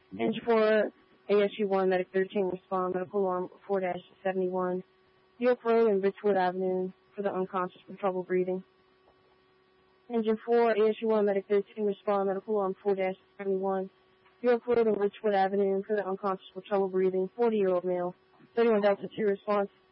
Engine 4, ASU-1, Medic 13, respond, medical alarm 4-71. York Road and Richwood Avenue for the unconscious with trouble breathing. Engine 4, ASU-1, Medic 13, respond, medical alarm 4-71. York Road and Richwood Avenue for the unconscious with trouble breathing, 40-year-old male. 31 Delta 2 response.